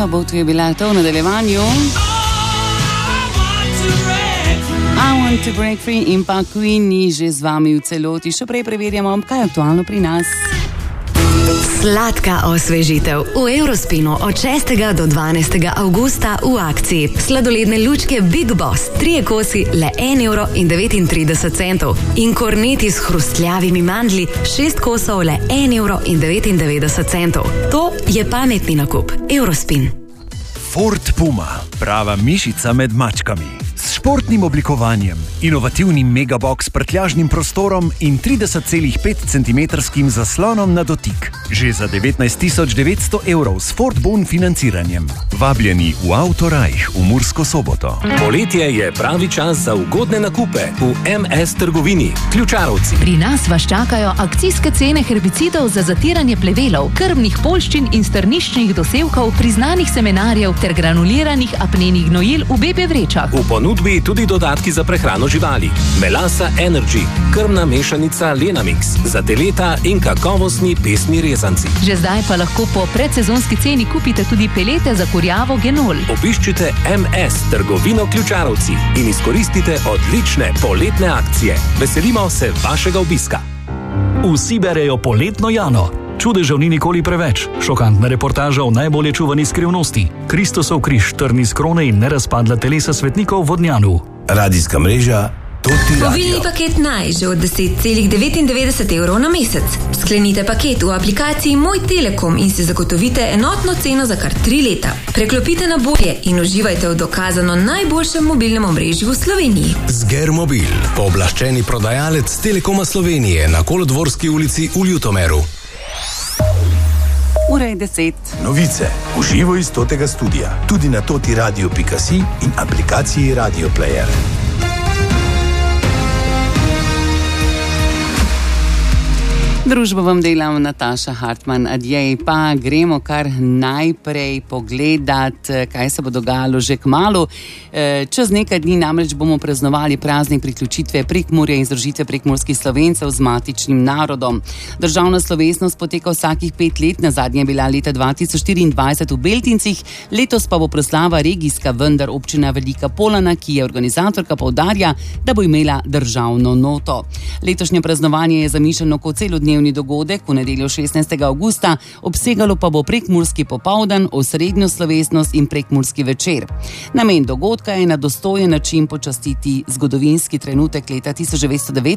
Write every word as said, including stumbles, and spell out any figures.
Eva Boat je bila to v nadaljevanju. I want to break free in pa Queen ni že z vami v celoti. Še prej preverjamo, kaj je aktualno pri nas. Sladka osvežitev v Eurospinu od šestega do dvanajstega avgusta v akciji. Sladoledne lučke Big Boss, trije kosi le en evro in devetintrideset centov. In korneti s hrustljavimi mandlji, šest kosov le en evro in devetindevetdeset centov. To je pametni nakup. Eurospin. Ford Puma, prava mišica med mačkami. S športnim oblikovanjem, inovativnim megabox s prtljažnim prostorom in trideset celih pet centimetrskim zaslonom na dotik. Že za devetnajst tisoč devetsto evrov s Ford Bon financiranjem. Vabljeni v Autorajh v Mursko Soboto. Poletje je pravi čas za ugodne nakupe v M S trgovini Ključarovci. Pri nas vas čakajo akcijske cene herbicidov za zatiranje plevelov, krmnih poljščin in strniščnih dosevkov, priznanih semenarjev ter granuliranih apnenih gnojil v bebe vrečah. V ponudbi tudi dodatki za prehrano živali. Melasa Energy, krmna mešanica Lenamix, za teleta in kakovostni pesni rezanci. Že zdaj pa lahko po predsezonski ceni kupite tudi pelete za kurjavo Genol. Obiščite M S trgovino Ključarovci in izkoristite odlične poletne akcije. Veselimo se vašega obiska. Vsi berejo poletno Jano. Čudežev ni nikoli preveč. Šokantna reportaža o najbolje čuvani skrivnosti. Kristusov križ, trni z krone in nerazpadla telesa svetnikov v Vodnjanu. Radijska mreža Toti Radio. Mobilni paket Naj že od deset celih devetindevetdeset evrov na mesec. Sklenite paket v aplikaciji Moj Telekom in si zagotovite enotno ceno za kar tri leta. Preklopite na bolje in uživajte v dokazano najboljšem mobilnem omrežju v Sloveniji. Zgermobil, pooblaščeni prodajalec Telekoma Slovenije na Kolodvorski ulici v Ljutomeru. Ura je deset. Novice v živo iz Totega studia, tudi na totiradio pika si in aplikaciji Radio Player. Družbo vam delam Nataša Hartman, adjej, pa gremo kar najprej pogledat, kaj se bo dogajalo že kmalu. Čez nekaj dni namreč bomo praznovali praznik priključitve Prekmurja in združitve prekmurskih Slovencev z matičnim narodom. Državna slovesnost poteka vsakih pet let, nazadnje je bila leta dva tisoč štiriindvajset v Beltincih, letos pa bo proslava regijska, vendar občina Velika Polana, ki je organizatorka, poudarja, da bo imela državno noto. Letošnje praznovanje je zamišljeno kot celodnevni dogodek v nedeljo šestnajstega avgusta, obsegalo pa bo prekmurski popoldan, osrednjo slovesnost in prekmurski večer. Namen dogodka je na dostojen način počastiti zgodovinski trenutek leta tisoč devetsto